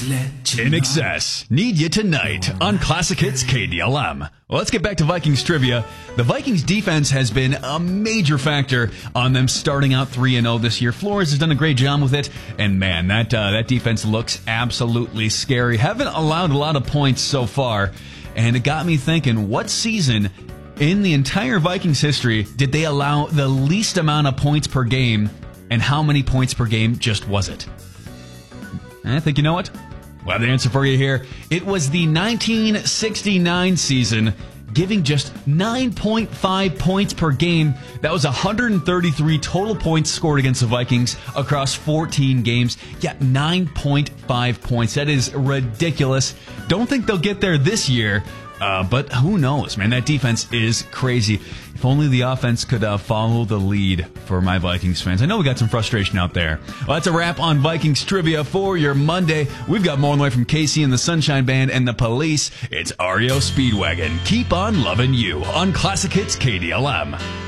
In Excess, Need You Tonight on Classic Hits KDLM. Well, let's get back to Vikings trivia. The Vikings defense has been a major factor on them starting out 3-0 this year. Flores has done a great job with it, and man, that defense looks absolutely scary. Haven't allowed a lot of points so far, and it got me thinking, what season in the entire Vikings history did they allow the least amount of points per game, and how many points per game just was it? I think you know what? Well, the answer for you here. It was the 1969 season, giving just 9.5 points per game. That was 133 total points scored against the Vikings across 14 games. Yeah, 9.5 points. That is ridiculous. Don't think they'll get there this year. But who knows, man? That defense is crazy. If only the offense could follow the lead for my Vikings fans. I know we got some frustration out there. Well, that's a wrap on Vikings trivia for your Monday. We've got more on the way from Casey and the Sunshine Band and the Police. It's REO Speedwagon. Keep on loving you on Classic Hits KDLM.